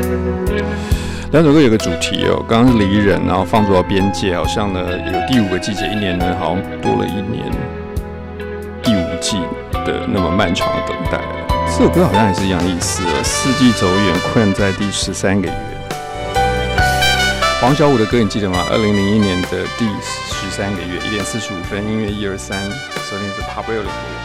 两首歌有个主题哦，刚刚是离人，然后放逐到边界，好像呢有第5个季节，一年呢好像多了1年，第5季的那么漫长的等待。这首歌好像也是一样的意思了，四季走远，困在第13个月。黄小琥的歌你记得吗？2001年的第13个月，1点45分，音乐123，收听是 Pop Radio 联播。